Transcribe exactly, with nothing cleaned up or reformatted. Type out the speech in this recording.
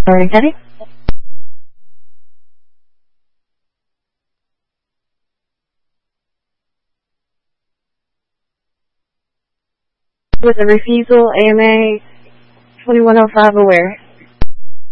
Sorry, Daddy? With a refusal, A M A twenty-one oh five aware.